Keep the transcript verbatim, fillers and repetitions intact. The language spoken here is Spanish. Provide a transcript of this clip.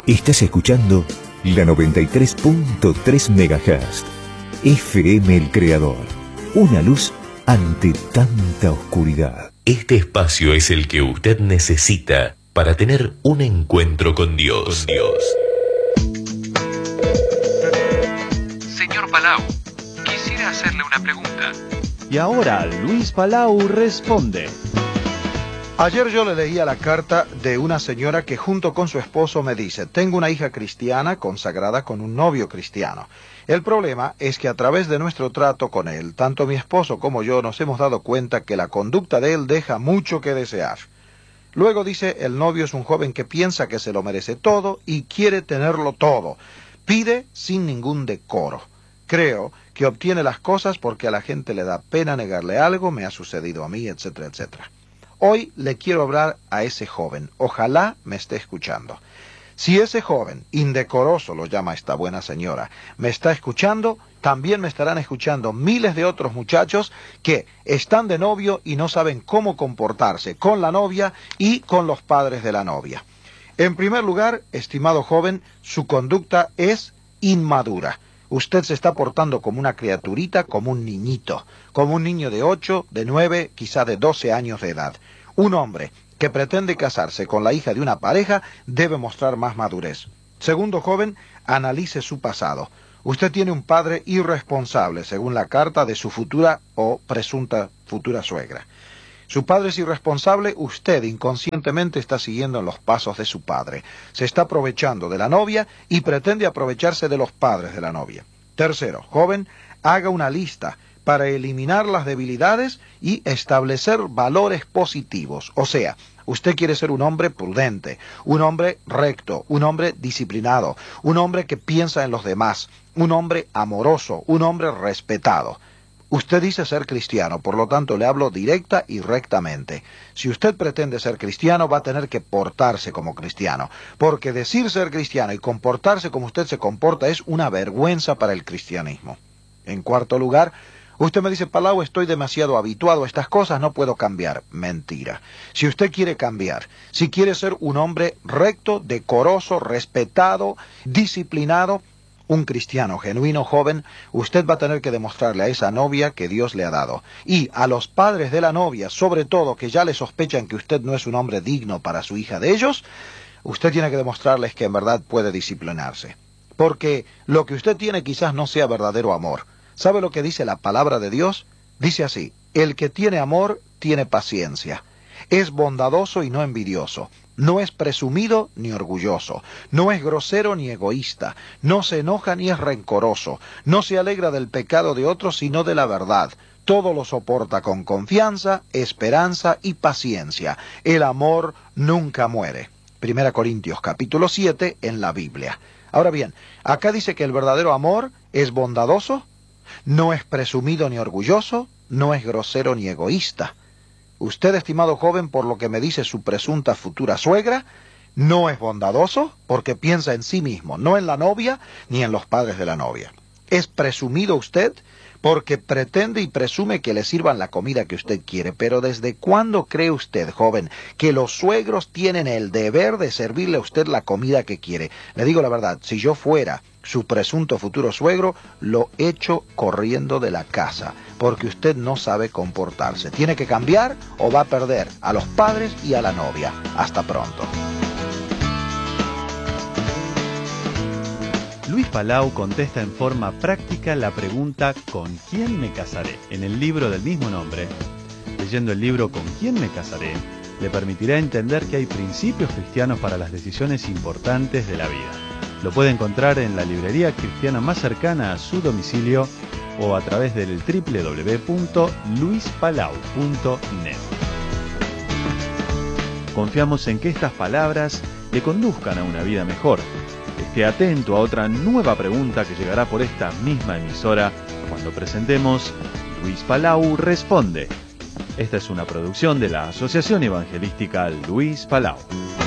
Estás escuchando la noventa y tres punto tres megahertz. F M El Creador. Una luz ante tanta oscuridad. Este espacio es el que usted necesita para tener un encuentro con Dios. Con Dios. Señor Palau, quisiera hacerle una pregunta. Y ahora Luis Palau responde. Ayer yo le leía la carta de una señora que junto con su esposo me dice: tengo una hija cristiana consagrada con un novio cristiano. El problema es que a través de nuestro trato con él, tanto mi esposo como yo nos hemos dado cuenta que la conducta de él deja mucho que desear. Luego dice, el novio es un joven que piensa que se lo merece todo y quiere tenerlo todo. Pide sin ningún decoro. Creo que obtiene las cosas porque a la gente le da pena negarle algo, me ha sucedido a mí, etcétera, etcétera. Hoy le quiero hablar a ese joven. Ojalá me esté escuchando. Si ese joven, indecoroso lo llama esta buena señora, me está escuchando, también me estarán escuchando miles de otros muchachos que están de novio y no saben cómo comportarse con la novia y con los padres de la novia. En primer lugar, estimado joven, su conducta es inmadura. Usted se está portando como una criaturita, como un niñito, como un niño de ocho, de nueve, quizá de doce años de edad. Un hombre que pretende casarse con la hija de una pareja debe mostrar más madurez. Segundo joven, analice su pasado. Usted tiene un padre irresponsable, según la carta de su futura o presunta futura suegra. Su padre es irresponsable, usted inconscientemente está siguiendo en los pasos de su padre. Se está aprovechando de la novia y pretende aprovecharse de los padres de la novia. Tercero, joven, haga una lista para eliminar las debilidades y establecer valores positivos. O sea, usted quiere ser un hombre prudente, un hombre recto, un hombre disciplinado, un hombre que piensa en los demás, un hombre amoroso, un hombre respetado. Usted dice ser cristiano, por lo tanto le hablo directa y rectamente. Si usted pretende ser cristiano, va a tener que portarse como cristiano, porque decir ser cristiano y comportarse como usted se comporta es una vergüenza para el cristianismo. En cuarto lugar, usted me dice, Palau, estoy demasiado habituado a estas cosas, no puedo cambiar. Mentira. Si usted quiere cambiar, si quiere ser un hombre recto, decoroso, respetado, disciplinado, un cristiano genuino joven, usted va a tener que demostrarle a esa novia que Dios le ha dado. Y a los padres de la novia, sobre todo, que ya le sospechan que usted no es un hombre digno para su hija de ellos, usted tiene que demostrarles que en verdad puede disciplinarse. Porque lo que usted tiene quizás no sea verdadero amor. ¿Sabe lo que dice la palabra de Dios? Dice así: el que tiene amor tiene paciencia. Es bondadoso y no envidioso. No es presumido ni orgulloso. No es grosero ni egoísta. No se enoja ni es rencoroso. No se alegra del pecado de otros, sino de la verdad. Todo lo soporta con confianza, esperanza y paciencia. El amor nunca muere. Primera Corintios capítulo siete en la Biblia. Ahora bien, acá dice que el verdadero amor es bondadoso, no es presumido ni orgulloso, no es grosero ni egoísta. Usted, estimado joven, por lo que me dice su presunta futura suegra, no es bondadoso porque piensa en sí mismo, no en la novia ni en los padres de la novia. Es presumido usted porque pretende y presume que le sirvan la comida que usted quiere. Pero ¿desde cuándo cree usted, joven, que los suegros tienen el deber de servirle a usted la comida que quiere? Le digo la verdad, si yo fuera su presunto futuro suegro, lo echo corriendo de la casa, porque usted no sabe comportarse. Tiene que cambiar o va a perder a los padres y a la novia. Hasta pronto. Luis Palau contesta en forma práctica la pregunta ¿con quién me casaré? En el libro del mismo nombre. Leyendo el libro ¿Con quién me casaré?, le permitirá entender que hay principios cristianos para las decisiones importantes de la vida. Lo puede encontrar en la librería cristiana más cercana a su domicilio o a través del doble u doble u doble u punto luis palau punto net. Confiamos en que estas palabras le conduzcan a una vida mejor. Esté atento a otra nueva pregunta que llegará por esta misma emisora cuando presentemos Luis Palau Responde. Esta es una producción de la Asociación Evangelística Luis Palau.